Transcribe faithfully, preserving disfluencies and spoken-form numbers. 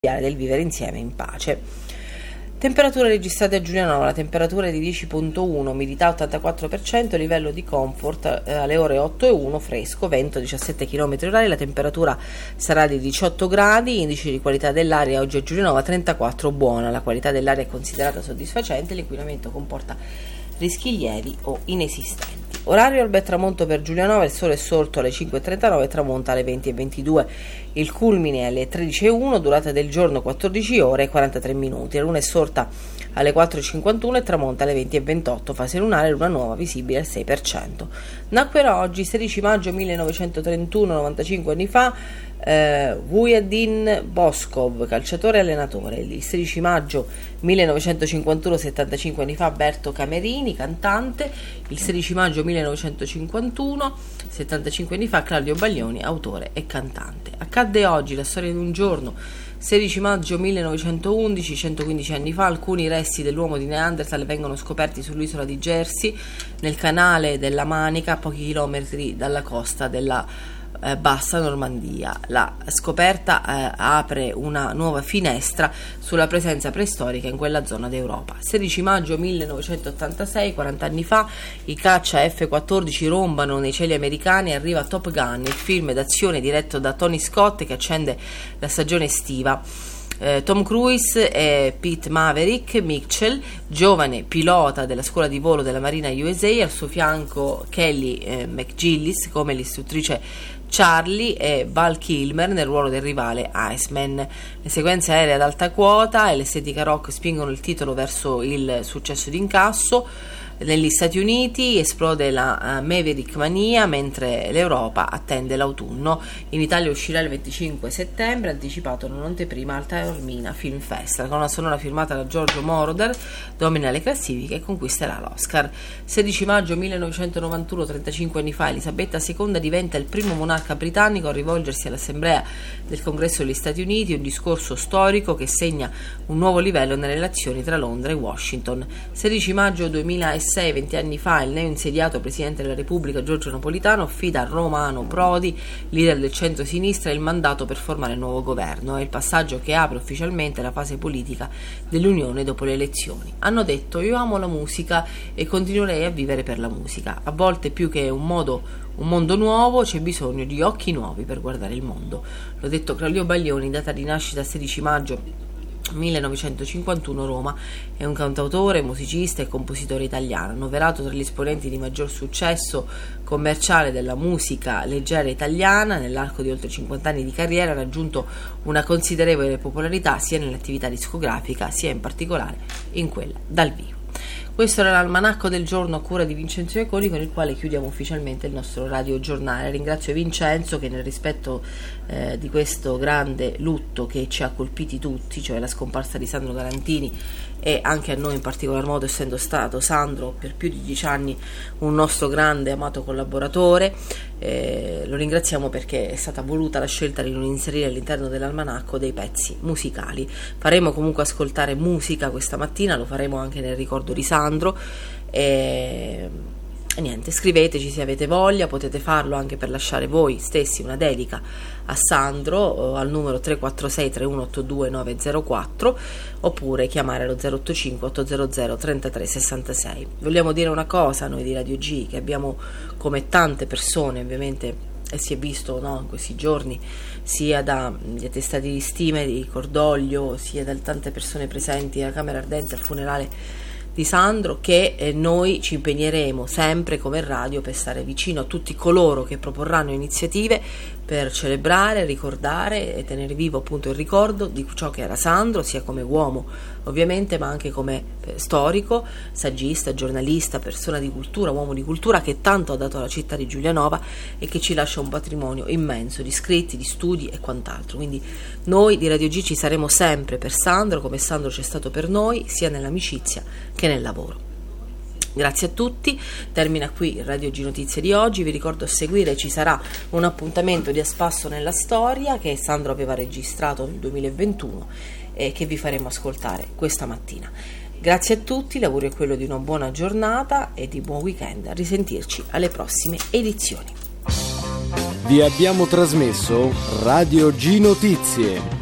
del vivere insieme in pace. Temperature registrate a Giulianova, la temperatura è di dieci virgola uno, umidità ottantaquattro per cento, livello di comfort eh, alle ore otto e uno, fresco, vento diciassette chilometri orari, la temperatura sarà di diciotto gradi, indice di qualità dell'aria oggi a Giulianova trentaquattro, buona, la qualità dell'aria è considerata soddisfacente, l'inquinamento comporta rischi lievi o inesistenti. Orario alba e tramonto per Giulianova, il sole è sorto alle cinque e trentanove e tramonta alle venti e ventidue. Il culmine è alle tredici e uno, durata del giorno quattordici ore e quarantatré minuti. La luna è sorta alle quattro e cinquantuno e tramonta alle venti e ventotto. Fase lunare, luna nuova visibile al sei per cento. Nacquero oggi, sedici maggio millenovecentotrentuno, novantacinque anni fa, eh, Vujadin Boskov, calciatore e allenatore. Il sedici maggio millenovecentocinquantuno, settantacinque anni fa, Berto Camerini, cantante. Il sedici maggio millenovecentocinquantuno, settantacinque anni fa, Claudio Baglioni, autore e cantante. Accadde oggi la storia di un giorno, sedici maggio millenovecentoundici, centoquindici anni fa, alcuni resti dell'uomo di Neanderthal vengono scoperti sull'isola di Jersey, nel canale della Manica, a pochi chilometri dalla costa della eh, Bassa Normandia. La scoperta eh, apre una nuova finestra sulla presenza preistorica in quella zona d'Europa. sedici maggio millenovecentottantasei, quaranta anni fa, i caccia F quattordici rombano nei cieli americani e arriva Top Gun, il film d'azione diretto da Tony Scott che accende la stagione estiva. Eh, Tom Cruise e Pete Maverick Mitchell, giovane pilota della scuola di volo della Marina U S A, al suo fianco Kelly eh, McGillis come l'istruttrice Charlie e Val Kilmer nel ruolo del rivale Iceman. Le sequenze aeree ad alta quota e l'estetica rock spingono il titolo verso il successo d'incasso. Negli Stati Uniti esplode la uh, Maverick Mania, mentre l'Europa attende l'autunno. In Italia uscirà il venticinque settembre, anticipato in un'anteprima al Taormina Film Fest. La colonna sonora firmata da Giorgio Moroder domina le classifiche e conquisterà l'Oscar. sedici maggio millenovecentonovantuno, trentacinque anni fa, Elisabetta seconda diventa il primo monarca britannico a rivolgersi all'Assemblea del Congresso degli Stati Uniti, un discorso storico che segna un nuovo livello nelle relazioni tra Londra e Washington. sedici maggio duemilasei, venti anni fa, il neoinsediato Presidente della Repubblica Giorgio Napolitano affida a Romano Prodi, leader del centro-sinistra, il mandato per formare il nuovo governo. È il passaggio che apre ufficialmente la fase politica dell'Unione dopo le elezioni. Hanno detto: io amo la musica e continuerei a vivere per la musica. A volte più che un modo un mondo nuovo c'è bisogno di occhi nuovi per guardare il mondo. L'ho detto Claudio Baglioni, data di nascita sedici maggio millenovecentocinquantuno, Roma. È un cantautore, musicista e compositore italiano, annoverato tra gli esponenti di maggior successo commerciale della musica leggera italiana. Nell'arco di oltre cinquanta anni di carriera ha raggiunto una considerevole popolarità sia nell'attività discografica sia in particolare in quella dal vivo. Questo era l'almanacco del giorno a cura di Vincenzo Iaconi, con il quale chiudiamo ufficialmente il nostro radiogiornale. Ringrazio Vincenzo che, nel rispetto eh, di questo grande lutto che ci ha colpiti tutti, cioè la scomparsa di Sandro Garantini, e anche a noi in particolar modo, essendo stato Sandro per più di dieci anni un nostro grande amato collaboratore, eh, lo ringraziamo perché è stata voluta la scelta di non inserire all'interno dell'almanacco dei pezzi musicali. Faremo comunque ascoltare musica questa mattina, lo faremo anche nel ricordo di Sandro. E, e niente, scriveteci se avete voglia, potete farlo anche per lasciare voi stessi una dedica a Sandro al numero tre quattro sei tre uno otto due nove zero quattro, oppure chiamare allo zero otto cinque otto zero zero tre tre sei sei. Vogliamo dire una cosa noi di Radio G, che abbiamo, come tante persone ovviamente, e si è visto, no, in questi giorni, sia dagli attestati di stima e di cordoglio, sia da tante persone presenti alla Camera Ardente al funerale di Sandro, che eh, noi ci impegneremo sempre come radio per stare vicino a tutti coloro che proporranno iniziative per celebrare, ricordare e tenere vivo appunto il ricordo di ciò che era Sandro, sia come uomo ovviamente, ma anche come eh, storico, saggista, giornalista, persona di cultura, uomo di cultura, che tanto ha dato alla città di Giulianova e che ci lascia un patrimonio immenso di scritti, di studi e quant'altro. Quindi noi di Radio G ci saremo sempre per Sandro, come Sandro c'è stato per noi, sia nell'amicizia che nel lavoro. Grazie a tutti, termina qui Radio G Notizie di oggi. Vi ricordo, a seguire ci sarà un appuntamento di A Spasso nella Storia che Sandro aveva registrato nel duemilaventuno e che vi faremo ascoltare questa mattina. Grazie a tutti, l'augurio è quello di una buona giornata e di buon weekend. A risentirci alle prossime edizioni. Vi abbiamo trasmesso Radio G Notizie.